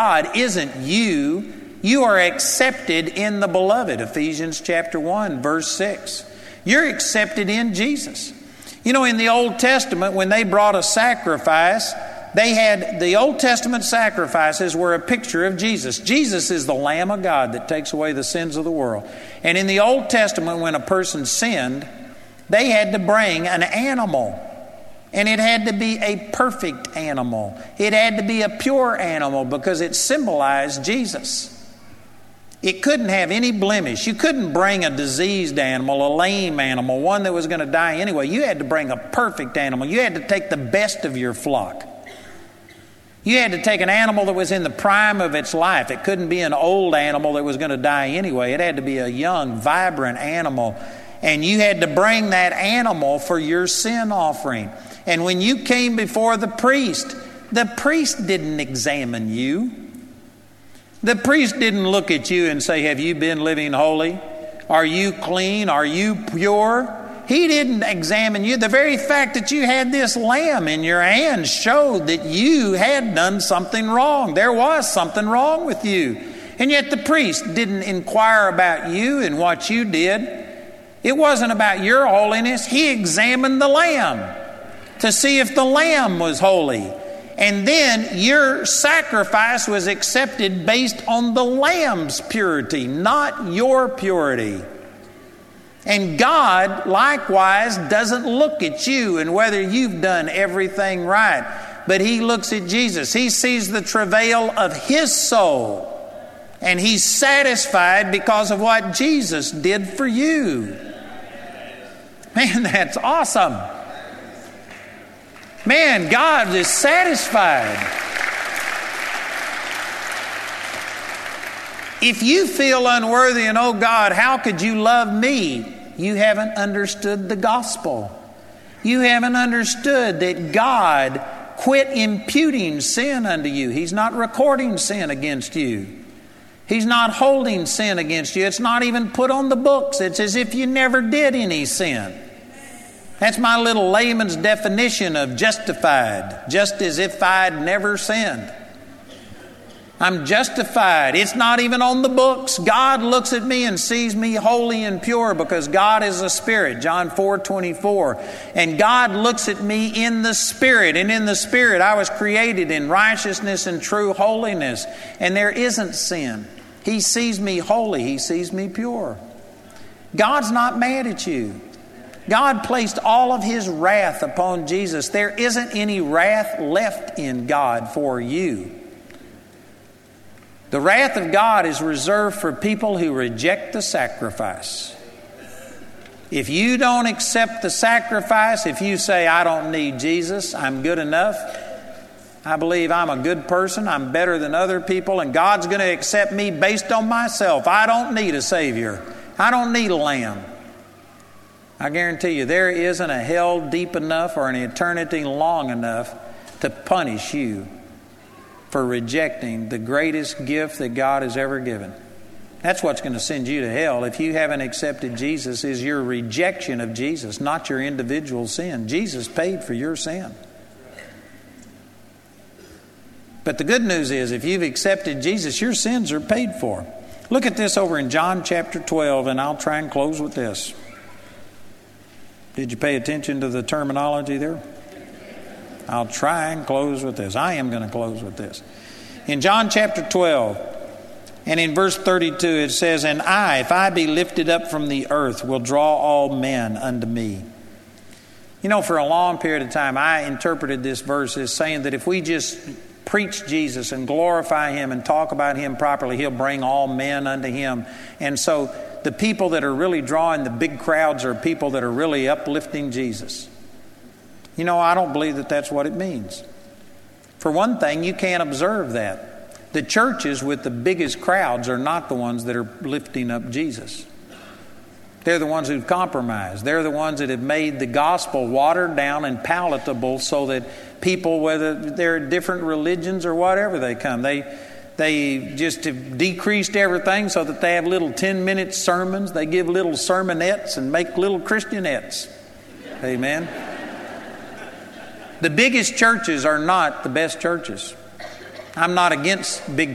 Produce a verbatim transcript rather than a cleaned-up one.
God isn't you. You are accepted in the beloved, Ephesians chapter one, verse six. You're accepted in Jesus. You know, in the Old Testament, when they brought a sacrifice, they had, the Old Testament sacrifices were a picture of Jesus. Jesus is the Lamb of God that takes away the sins of the world. And in the Old Testament, when a person sinned, they had to bring an animal. And it had to be a perfect animal. It had to be a pure animal because it symbolized Jesus. It couldn't have any blemish. You couldn't bring a diseased animal, a lame animal, one that was going to die anyway. You had to bring a perfect animal. You had to take the best of your flock. You had to take an animal that was in the prime of its life. It couldn't be an old animal that was going to die anyway. It had to be a young, vibrant animal. And you had to bring that animal for your sin offering. And when you came before the priest, the priest didn't examine you. The priest didn't look at you and say, have you been living holy? Are you clean? Are you pure? He didn't examine you. The very fact that you had this lamb in your hands showed that you had done something wrong. There was something wrong with you. And yet the priest didn't inquire about you and what you did. It wasn't about your holiness. He examined the lamb to see if the lamb was holy. And then your sacrifice was accepted based on the lamb's purity, not your purity. And God, likewise, doesn't look at you and whether you've done everything right, but He looks at Jesus. He sees the travail of His soul, and He's satisfied because of what Jesus did for you. Man, that's awesome. Man, God is satisfied. If you feel unworthy and, oh God, how could you love me? You haven't understood the gospel. You haven't understood that God quit imputing sin unto you. He's not recording sin against you. He's not holding sin against you. It's not even put on the books. It's as if you never did any sin. That's my little layman's definition of justified. Just as if I'd never sinned. I'm justified. It's not even on the books. God looks at me and sees me holy and pure because God is a spirit. John four twenty-four. And God looks at me in the spirit. And in the spirit I was created in righteousness and true holiness. And there isn't sin. He sees me holy. He sees me pure. God's not mad at you. God placed all of His wrath upon Jesus. There isn't any wrath left in God for you. The wrath of God is reserved for people who reject the sacrifice. If you don't accept the sacrifice, if you say, I don't need Jesus, I'm good enough, I believe I'm a good person, I'm better than other people, and God's going to accept me based on myself. I don't need a Savior. I don't need a lamb. I guarantee you, there isn't a hell deep enough or an eternity long enough to punish you for rejecting the greatest gift that God has ever given. That's what's going to send you to hell if you haven't accepted Jesus, is your rejection of Jesus, not your individual sin. Jesus paid for your sin. But the good news is, if you've accepted Jesus, your sins are paid for. Look at this over in John chapter twelve, and I'll try and close with this. Did you pay attention to the terminology there? I'll try and close with this. I am going to close with this. In John chapter twelve, and in verse thirty-two, it says, And I, if I be lifted up from the earth, will draw all men unto me. You know, for a long period of time, I interpreted this verse as saying that if we just preach Jesus and glorify Him and talk about Him properly, He'll bring all men unto Him. And so the people that are really drawing the big crowds are people that are really uplifting Jesus. You know, I don't believe that that's what it means. For one thing, you can't observe that. The churches with the biggest crowds are not the ones that are lifting up Jesus. They're the ones who've compromised. They're the ones that have made the gospel watered down and palatable so that people, whether they're different religions or whatever they come, they they just have decreased everything so that they have little ten-minute sermons. They give little sermonettes and make little Christianettes. Amen. The biggest churches are not the best churches. I'm not against big